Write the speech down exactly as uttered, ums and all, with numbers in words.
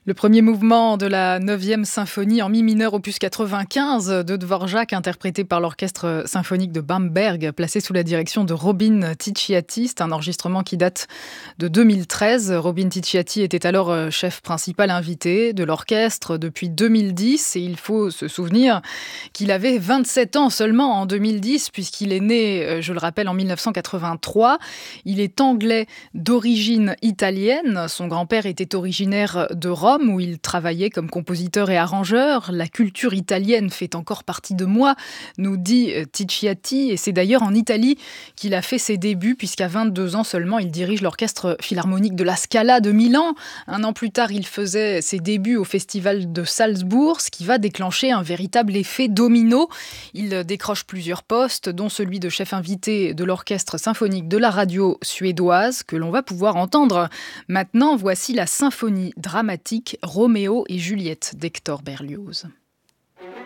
Le premier mouvement de la neuvième symphonie en mi mineur opus quatre-vingt-quinze de Dvorak, interprété par l'orchestre symphonique de Bamberg, placé sous la direction de Robin Ticciati. C'est un enregistrement qui date de deux mille treize. Robin Ticciati était alors chef principal invité de l'orchestre depuis deux mille dix et il faut se souvenir qu'il avait vingt-sept ans seulement en deux mille dix puisqu'il est né, je le rappelle, en mille neuf cent quatre-vingt-trois. Il est anglais d'origine italienne. Son grand-père était originaire de Rome, où il travaillait comme compositeur et arrangeur. La culture italienne fait encore partie de moi, nous dit Ticciati, et c'est d'ailleurs en Italie qu'il a fait ses débuts, puisqu'à vingt-deux ans seulement, il dirige l'orchestre philharmonique de la Scala de Milan. Un an plus tard, il faisait ses débuts au festival de Salzbourg, ce qui va déclencher un véritable effet domino. Il décroche plusieurs postes, dont celui de chef invité de l'orchestre symphonique de la radio suédoise, que l'on va pouvoir entendre. Maintenant, voici la symphonie dramatique Roméo et Juliette d'Hector Berlioz.